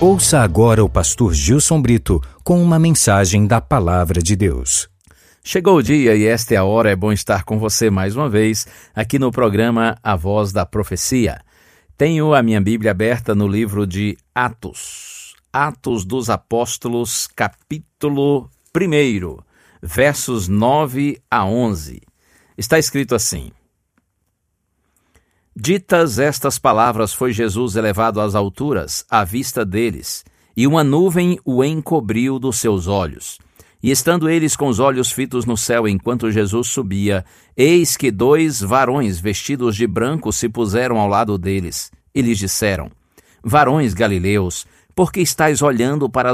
Ouça agora o pastor Gilson Brito com uma mensagem da Palavra de Deus. Chegou o dia e esta é a hora, é bom estar com você mais uma vez, aqui no programa A Voz da Profecia. Tenho a minha Bíblia aberta no livro de Atos, Atos dos Apóstolos, capítulo 1, versos 9 a 11. Está escrito assim: Ditas estas palavras, foi Jesus elevado às alturas, à vista deles, e uma nuvem o encobriu dos seus olhos. E estando eles com os olhos fitos no céu enquanto Jesus subia, eis que 2 varões vestidos de branco se puseram ao lado deles, e lhes disseram: Varões galileus, por que estáis olhando para